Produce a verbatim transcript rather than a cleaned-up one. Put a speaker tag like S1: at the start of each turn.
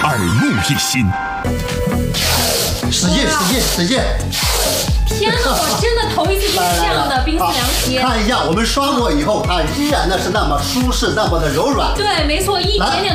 S1: 耳目一新。
S2: 使劲使劲使劲！
S3: 天哪，我真的头一次听这样的冰丝凉鞋。
S2: 看一下，我们刷过以后，它依然呢是那么舒适，那么的柔软。
S3: 对，没错，一点点。